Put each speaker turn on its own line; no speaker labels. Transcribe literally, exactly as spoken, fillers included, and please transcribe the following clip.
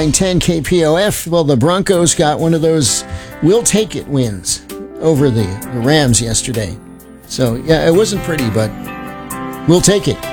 ten K P O F. Well, the Broncos got one of those we'll take it wins over the, the Rams yesterday. So, yeah, it wasn't pretty, but we'll take it.